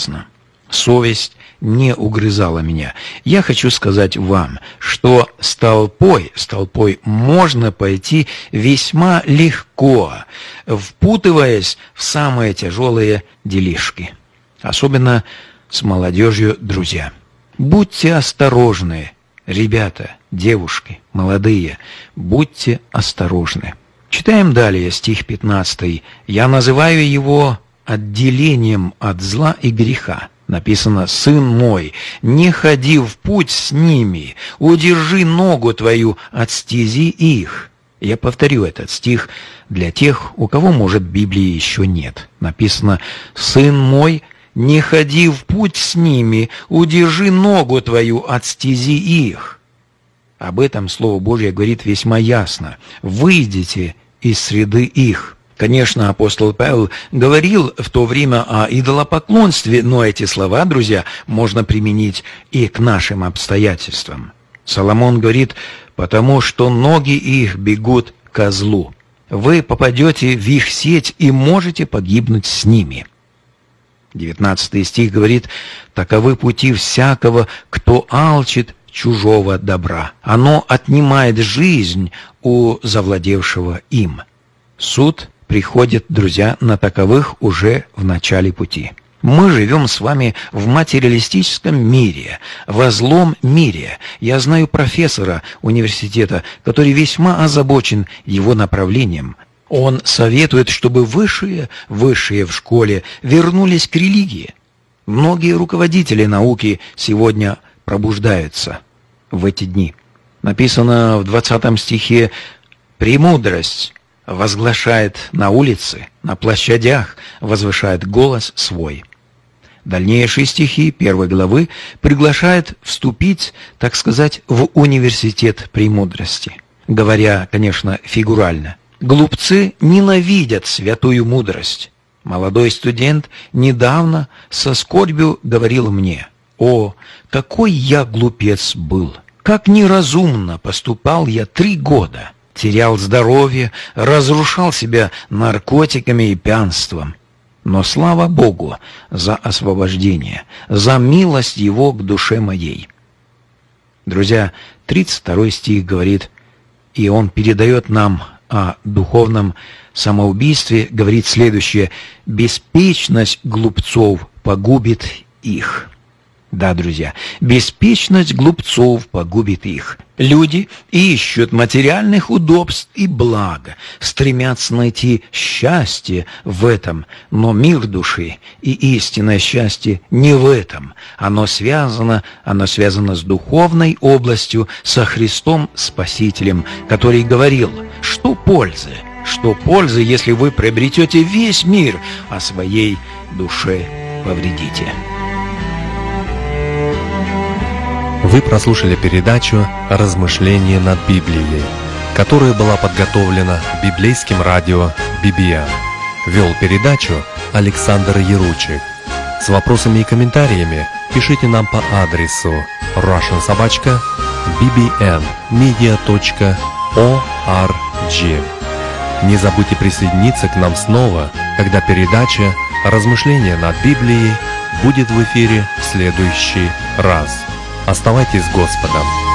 ясно. Совесть не угрызала меня. Я хочу сказать вам, что с толпой можно пойти весьма легко, впутываясь в самые тяжелые делишки. Особенно с молодежью, друзья. Будьте осторожны, ребята, девушки, молодые, будьте осторожны. Читаем далее стих 15. «Я называю его отделением от зла и греха». Написано: «Сын мой, не ходи в путь с ними, удержи ногу твою от стези их». Я повторю этот стих для тех, у кого, может, Библии еще нет. Написано: «Сын мой, не ходи в путь с ними, удержи ногу твою от стези их». Об этом Слово Божье говорит весьма ясно. «Выйдите из среды их». Конечно, апостол Павел говорил в то время о идолопоклонстве, но эти слова, друзья, можно применить и к нашим обстоятельствам. Соломон говорит: «Потому что ноги их бегут ко злу. Вы попадете в их сеть и можете погибнуть с ними». 19 стих говорит: «Таковы пути всякого, кто алчит чужого добра. Оно отнимает жизнь у завладевшего им». Суд приходит, друзья, на таковых уже в начале пути. Мы живем с вами в материалистическом мире, во злом мире. Я знаю профессора университета, который весьма озабочен его направлением. Он советует, чтобы высшие в школе вернулись к религии. Многие руководители науки сегодня пробуждаются в эти дни. Написано в 20 стихе: «Премудрость возглашает на улице, на площадях, возвышает голос свой». Дальнейшие стихи 1 главы приглашают вступить, так сказать, в университет премудрости. Говоря, конечно, фигурально. Глупцы ненавидят святую мудрость. Молодой студент недавно со скорбью говорил мне: «О, какой я глупец был! Как неразумно поступал я 3 года! Терял здоровье, разрушал себя наркотиками и пьянством. Но слава Богу за освобождение, за милость Его к душе моей». Друзья, 32 стих говорит, и он передает нам о духовном самоубийстве, говорит следующее: «Беспечность глупцов погубит их». Да, друзья, беспечность глупцов погубит их. Люди ищут материальных удобств и блага, стремятся найти счастье в этом, но мир души и истинное счастье не в этом. Оно связано с духовной областью, со Христом Спасителем, который говорил: «Что пользы, если вы приобретете весь мир, а своей душе повредите». Вы прослушали передачу «Размышления над Библией», которая была подготовлена библейским радио BBM. Вел передачу Александр Яручик. С вопросами и комментариями пишите нам по адресу russian@bbnmedia.org. Не забудьте присоединиться к нам снова, когда передача «Размышления над Библией» будет в эфире в следующий раз. Оставайтесь с Господом.